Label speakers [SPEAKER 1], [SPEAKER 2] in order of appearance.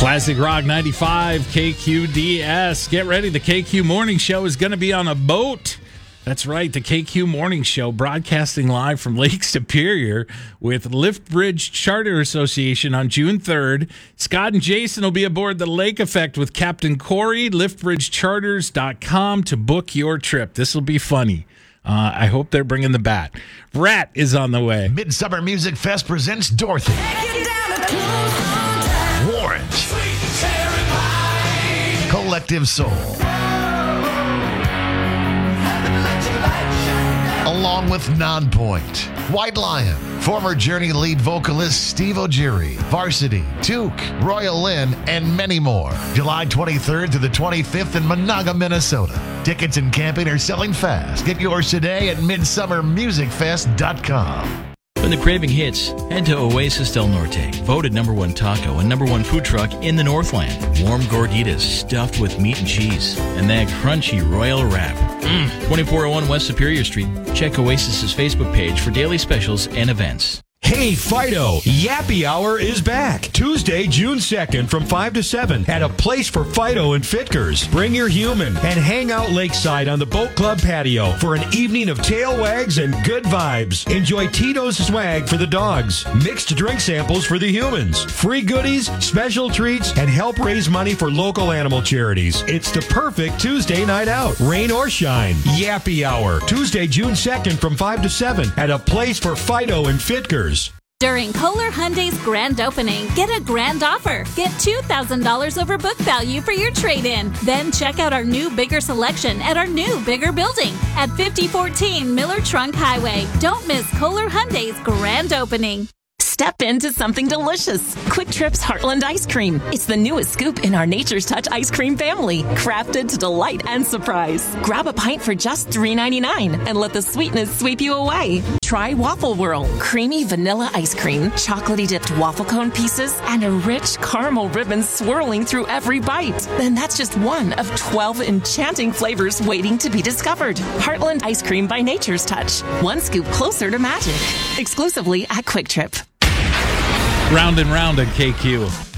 [SPEAKER 1] Classic Rock 95 KQDS. Get ready. The KQ Morning Show is going to be on a boat. That's right. The KQ Morning Show broadcasting live from Lake Superior with Liftbridge Charter Association on June 3rd. Scott and Jason will be aboard the Lake Effect with Captain Corey, liftbridgecharters.com to book your trip. This will be funny. I hope they're bringing the bat. Rat is on the way.
[SPEAKER 2] Midsummer Music Fest presents Dorothy. Warrant. Collective Soul. Along with Nonpoint, White Lion, former Journey lead vocalist Steve O'Geary, Varsity, Took, Royal Lynn, and many more. July 23rd to the 25th in Monaga, Minnesota. Tickets and camping are selling fast. Get yours today at midsummermusicfest.com.
[SPEAKER 3] When the craving hits, head to Oasis Del Norte, voted #1 taco and #1 food truck in the Northland. Warm gorditas stuffed with meat and cheese, and that crunchy royal wrap. 2401 West Superior Street. Check Oasis's Facebook page for daily specials and events.
[SPEAKER 4] Hey, Fido, Yappy Hour is back. Tuesday, June 2nd from 5 to 7 at a place for Fido and Fitkers. Bring your human and hang out lakeside on the Boat Club patio for an evening of tail wags and good vibes. Enjoy Tito's swag for the dogs, mixed drink samples for the humans, free goodies, special treats, and help raise money for local animal charities. It's the perfect Tuesday night out, rain or shine. Yappy Hour, Tuesday, June 2nd from 5 to 7 at a place for Fido and Fitkers.
[SPEAKER 5] During Kohler Hyundai's grand opening, get a grand offer. Get $2,000 over book value for your trade-in. Then check out our new bigger selection at our new bigger building at 5014 Miller Trunk Highway. Don't miss Kohler Hyundai's grand opening.
[SPEAKER 6] Step into something delicious. Quick Trip's Heartland Ice Cream. It's the newest scoop in our Nature's Touch ice cream family, crafted to delight and surprise. Grab a pint for just $3.99 and let the sweetness sweep you away. Try Waffle Whirl, creamy vanilla ice cream, chocolatey dipped waffle cone pieces, and a rich caramel ribbon swirling through every bite. Then that's just one of 12 enchanting flavors waiting to be discovered. Heartland Ice Cream by Nature's Touch. One scoop closer to magic. Exclusively at Quick Trip.
[SPEAKER 1] Round and round at KQ.